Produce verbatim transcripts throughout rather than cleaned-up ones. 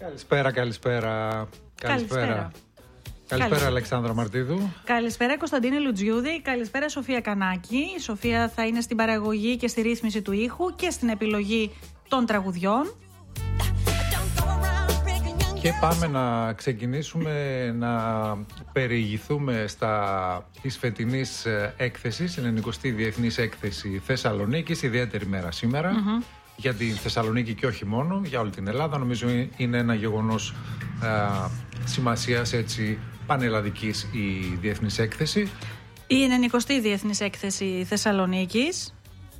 Καλησπέρα, καλησπέρα. Καλησπέρα. Καλησπέρα, Αλεξάνδρα Μαρτίδου. Καλησπέρα, Κωνσταντίνε Λουτζιούδη. Καλησπέρα, Σοφία Κανάκη. Η Σοφία θα είναι στην παραγωγή και στη ρύθμιση του ήχου και στην επιλογή των τραγουδιών. Και πάμε να ξεκινήσουμε να περιηγηθούμε στα της φετινής έκθεσης, ενενηκοστή Διεθνής Έκθεση Θεσσαλονίκης, ιδιαίτερη μέρα σήμερα. Mm-hmm. Για τη Θεσσαλονίκη και όχι μόνο, για όλη την Ελλάδα. Νομίζω είναι ένα γεγονός α, σημασίας έτσι πανελλαδικής η Διεθνής Έκθεση. Η ενενηκοστή Διεθνής Έκθεση Θεσσαλονίκης.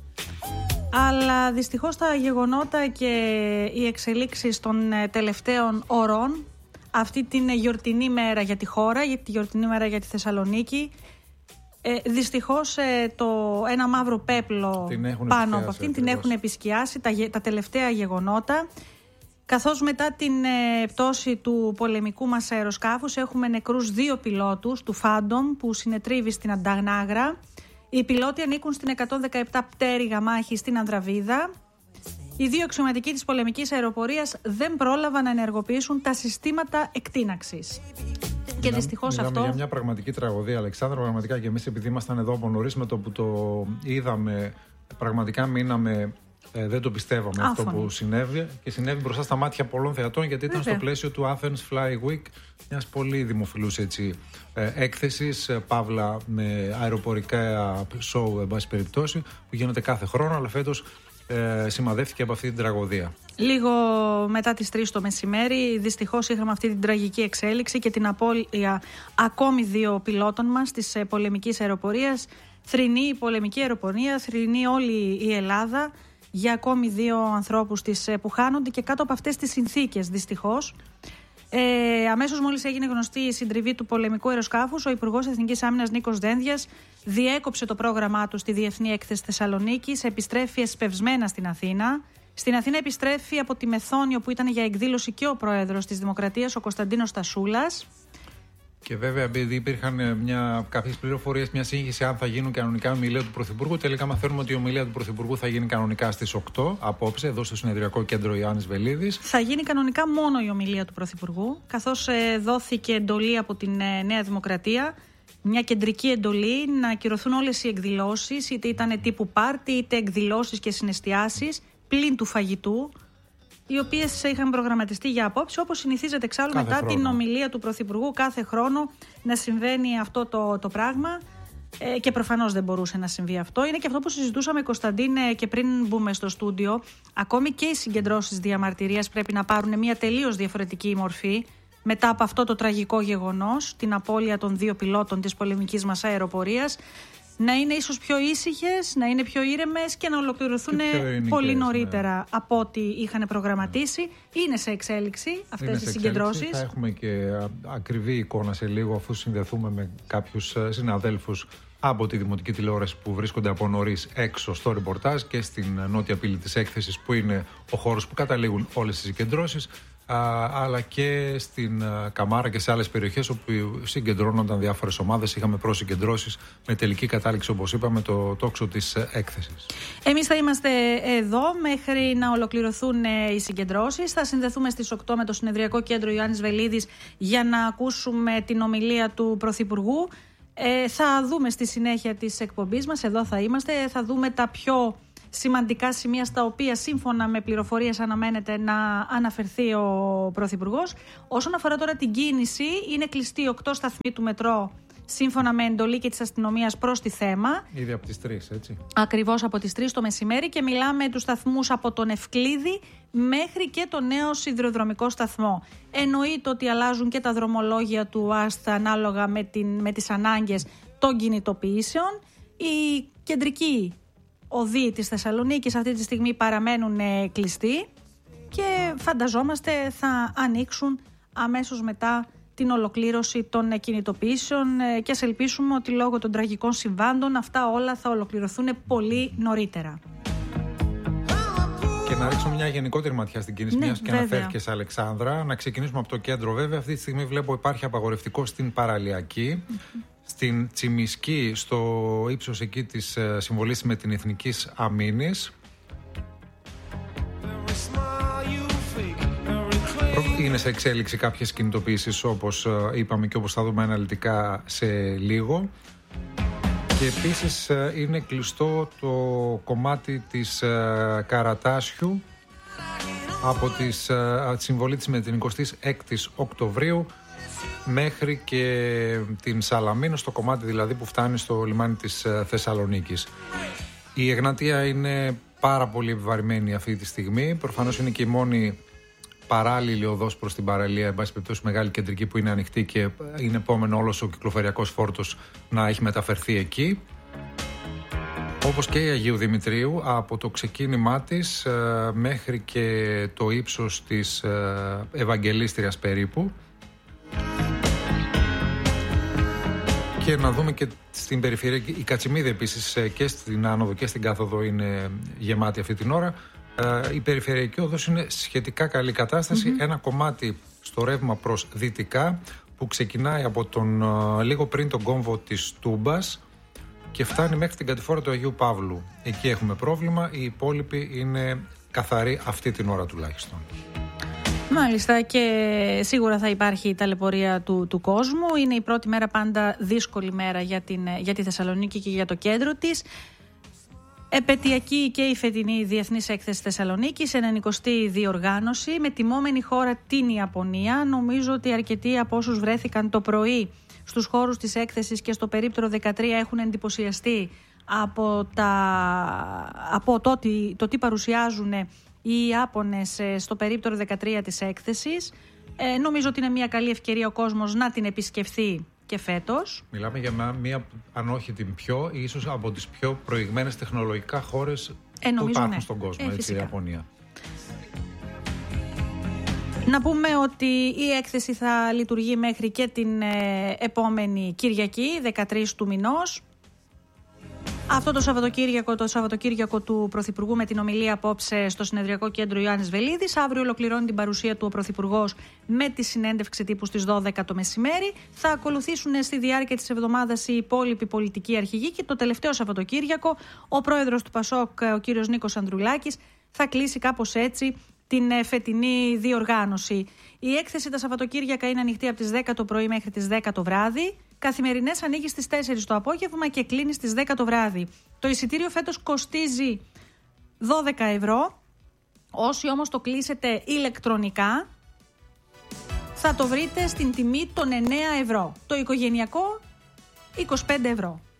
Αλλά δυστυχώς τα γεγονότα και οι εξελίξεις των τελευταίων ωρών, αυτή την γιορτινή μέρα για τη χώρα, για τη γιορτινή μέρα για τη Θεσσαλονίκη, ε, δυστυχώς ε, το, ένα μαύρο πέπλο πάνω από αυτήν την έχουν επισκιάσει τα, τα τελευταία γεγονότα. Καθώς μετά την ε, πτώση του πολεμικού μας αεροσκάφους έχουμε νεκρούς δύο πιλότους του Phantom που συνετρίβει στην Ανταγνάγρα. Οι πιλότοι ανήκουν στην εκατόν δεκαεπτά πτέρυγα μάχη στην Ανδραβίδα. Οι δύο αξιωματικοί της πολεμικής αεροπορίας δεν πρόλαβαν να ενεργοποιήσουν τα συστήματα εκτείναξης. Και δυστυχώς αυτό. Μιλάμε για μια πραγματική τραγωδία, Αλεξάνδρα. Πραγματικά και εμείς, επειδή ήμασταν εδώ από νωρίς, με το που το είδαμε, πραγματικά μείναμε. Ε, δεν το πιστεύαμε Άφωνη. αυτό που συνέβη και συνέβη μπροστά στα μάτια πολλών θεατών, γιατί ήταν Βέβαια. στο πλαίσιο του Athens Fly Week, μιας πολύ δημοφιλούς έτσι, ε, έκθεσης, ε, παύλα με αεροπορικά show, εν πάση περιπτώσει, που γίνεται κάθε χρόνο, αλλά φέτος ε, σημαδεύτηκε από αυτή την τραγωδία. Λίγο μετά τις τρεις το μεσημέρι, δυστυχώς είχαμε αυτή την τραγική εξέλιξη και την απώλεια ακόμη δύο πιλότων μας της ε, πολεμικής αεροπορίας. Θρηνεί η πολεμική αεροπορία, θρηνεί όλη η Ελλάδα για ακόμη δύο ανθρώπους της, που χάνονται και κάτω από αυτές τις συνθήκες, δυστυχώς. Ε, αμέσως μόλις έγινε γνωστή η συντριβή του πολεμικού αεροσκάφους, ο Υπουργός Εθνικής Άμυνας Νίκος Δένδιας διέκοψε το πρόγραμμά του στη Διεθνή Έκθεση Θεσσαλονίκης, επιστρέφει εσπευσμένα στην Αθήνα. Στην Αθήνα επιστρέφει από τη Μεθόνιο που ήταν για εκδήλωση και ο πρόεδρος της Δημοκρατίας, ο Κωνσταντίνος Τασούλας. Και βέβαια, επειδή υπήρχαν μια, κάποιες πληροφορίες, μια σύγχυση αν θα γίνουν κανονικά ομιλία του Πρωθυπουργού, τελικά μαθαίνουμε ότι η ομιλία του Πρωθυπουργού θα γίνει κανονικά στις οκτώ απόψε, εδώ στο Συνεδριακό Κέντρο Ιωάννης Βελίδης. Θα γίνει κανονικά μόνο η ομιλία του Πρωθυπουργού, καθώς ε, δόθηκε εντολή από την ε, Νέα Δημοκρατία, μια κεντρική εντολή να ακυρωθούν όλες οι εκδηλώσεις, είτε ήταν τύπου πάρτι, είτε εκδηλώσεις και συναισθιάσεις, πλην του φαγητού, οι οποίες είχαν προγραμματιστεί για απόψε, όπως συνηθίζεται εξάλλου κάθε μετά χρόνο. Την ομιλία του Πρωθυπουργού κάθε χρόνο να συμβαίνει αυτό το, το πράγμα ε, και προφανώς δεν μπορούσε να συμβεί αυτό. Είναι και αυτό που συζητούσαμε, Κωνσταντίνε, και πριν μπούμε στο στούντιο. Ακόμη και οι συγκεντρώσεις διαμαρτυρίας πρέπει να πάρουν μια τελείως διαφορετική μορφή μετά από αυτό το τραγικό γεγονός, την απώλεια των δύο πιλότων της πολεμικής μας αεροπορίας. Να είναι ίσως πιο ήσυχες, να είναι πιο ήρεμες και να ολοκληρωθούν πολύ νωρίτερα ναι. από ό,τι είχαν προγραμματίσει. Είναι σε εξέλιξη αυτές οι συγκεντρώσεις. Θα έχουμε και ακριβή εικόνα σε λίγο, αφού συνδεθούμε με κάποιους συναδέλφους από τη Δημοτική Τηλεόραση που βρίσκονται από νωρίς έξω στο ρεπορτάζ και στην νότια πύλη της έκθεσης, που είναι ο χώρος που καταλήγουν όλες τις συγκεντρώσεις. Α, αλλά και στην α, Καμάρα και σε άλλες περιοχές όπου συγκεντρώνονταν διάφορες ομάδες. Είχαμε προσυγκεντρώσεις με τελική κατάληξη, όπως είπαμε, το τόξο της έκθεσης. Εμείς θα είμαστε εδώ μέχρι να ολοκληρωθούν οι συγκεντρώσεις. Θα συνδεθούμε στις οκτώ με το Συνεδριακό Κέντρο Ιωάννης Βελίδης για να ακούσουμε την ομιλία του Πρωθυπουργού. Ε, θα δούμε στη συνέχεια της εκπομπής μας, εδώ θα είμαστε, θα δούμε τα πιο σημαντικά σημεία στα οποία σύμφωνα με πληροφορίες αναμένεται να αναφερθεί ο Πρωθυπουργός. Όσον αφορά τώρα την κίνηση, είναι κλειστοί οκτώ σταθμοί του μετρό σύμφωνα με εντολή και της αστυνομίας προς τη Θέμα. Ήδη από τις τρεις, έτσι. Ακριβώς από τις τρεις το μεσημέρι, και μιλάμε τους σταθμούς από τον Ευκλήδη μέχρι και το νέο σιδηροδρομικό σταθμό. Εννοείται ότι αλλάζουν και τα δρομολόγια του ΑΣΤΑ ανάλογα με, την, με τις ανάγκες των κινητοποιήσεων. Η κεντρική οδοί της Θεσσαλονίκης αυτή τη στιγμή παραμένουν ε, κλειστοί και φανταζόμαστε θα ανοίξουν αμέσως μετά την ολοκλήρωση των ε, κινητοποιήσεων ε, και ας ελπίσουμε ότι λόγω των τραγικών συμβάντων αυτά όλα θα ολοκληρωθούν πολύ νωρίτερα. Και να ρίξουμε μια γενικότερη ματιά στην κίνηση, ναι, μιας και αναφέρθηκες, Αλεξάνδρα. Να ξεκινήσουμε από το κέντρο, βέβαια. Αυτή τη στιγμή βλέπω υπάρχει απαγορευτικό στην Παραλιακή. Mm-hmm. Στην Τσιμισκή, στο ύψος εκεί της συμβολής με την Εθνικής Αμήνης. Είναι σε εξέλιξη κάποιες κινητοποιήσεις, όπως είπαμε και όπως θα δούμε αναλυτικά σε λίγο. Και επίσης είναι κλειστό το κομμάτι της Καρατάσιου από τις, τη συμβολή της με την εικοστή έκτη Οκτωβρίου μέχρι και την Σαλαμίνα, στο κομμάτι δηλαδή που φτάνει στο λιμάνι της Θεσσαλονίκης. Η Εγνατία είναι πάρα πολύ επιβαρημένη αυτή τη στιγμή. Προφανώς είναι και η μόνη παράλληλη οδός προς την παραλία, εν πάση περιπτώσει μεγάλη κεντρική, που είναι ανοιχτή και είναι επόμενο όλος ο κυκλοφοριακός φόρτος να έχει μεταφερθεί εκεί. Όπως και η Αγίου Δημητρίου, από το ξεκίνημά της ε, μέχρι και το ύψος της ε, Ευαγγελίστριας περίπου. Και να δούμε και στην περιφέρεια, η Κατσιμίδη επίσης και στην άνοδο και στην κάθοδο είναι γεμάτη αυτή την ώρα. Η περιφερειακή οδός είναι σχετικά καλή κατάσταση. Mm-hmm. Ένα κομμάτι στο ρεύμα προς δυτικά που ξεκινάει από τον, λίγο πριν τον κόμβο της Τούμπας και φτάνει μέχρι την κατηφόρα του Αγίου Παύλου. Εκεί έχουμε πρόβλημα. Οι υπόλοιποι είναι καθαροί αυτή την ώρα τουλάχιστον. Μάλιστα, και σίγουρα θα υπάρχει η ταλαιπωρία του, του κόσμου. Είναι η πρώτη μέρα πάντα δύσκολη μέρα για, την, για τη Θεσσαλονίκη και για το κέντρο της. Επετειακή και η φετινή Διεθνής Έκθεση Θεσσαλονίκης, ενενηκοστή διοργάνωση, με τιμόμενη χώρα την Ιαπωνία. Νομίζω ότι αρκετοί από όσους βρέθηκαν το πρωί στους χώρους της έκθεσης και στο περίπτερο δεκατρία έχουν εντυπωσιαστεί από, τα, από το, το τι παρουσιάζουν οι Ιάπωνες στο περίπτερο δεκατρία της έκθεσης. Ε, νομίζω ότι είναι μια καλή ευκαιρία ο κόσμος να την επισκεφθεί και φέτος. Μιλάμε για μια, αν όχι την πιο, ίσως από τις πιο προηγμένες τεχνολογικά χώρες ε, που υπάρχουν ναι. στον κόσμο, ε, έτσι, η Ιαπωνία. Να πούμε ότι η έκθεση θα λειτουργεί μέχρι και την ε, επόμενη Κυριακή, δεκατρείς του μηνός. Αυτό το Σαββατοκύριακο, το Σαββατοκύριακο του Πρωθυπουργού, με την ομιλία απόψε στο Συνεδριακό Κέντρο Ιωάννης Βελίδης. Αύριο ολοκληρώνει την παρουσία του ο Πρωθυπουργός με τη συνέντευξη τύπου στις δώδεκα το μεσημέρι. Θα ακολουθήσουν στη διάρκεια της εβδομάδας οι υπόλοιποι πολιτικοί αρχηγοί και το τελευταίο Σαββατοκύριακο ο πρόεδρος του Πασόκ, ο κύριος Νίκος Ανδρουλάκης, θα κλείσει κάπως έτσι την φετινή διοργάνωση. Η έκθεση τα Σαββατοκύριακα είναι ανοιχτή από τις δέκα το πρωί μέχρι τις δέκα το βράδυ. Καθημερινές ανοίγει στις τέσσερις το απόγευμα και κλείνει στις δέκα το βράδυ. Το εισιτήριο φέτος κοστίζει δώδεκα ευρώ. Όσοι όμως το κλείσετε ηλεκτρονικά θα το βρείτε στην τιμή των εννέα ευρώ. Το οικογενειακό είκοσι πέντε ευρώ.